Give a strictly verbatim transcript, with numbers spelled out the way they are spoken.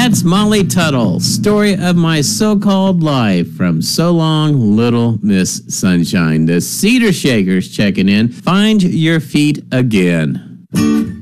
That's Molly Tuttle, story of my so-called life from So Long, Little Miss Sunshine. The Cedar Shakers checking in. Find your feet again.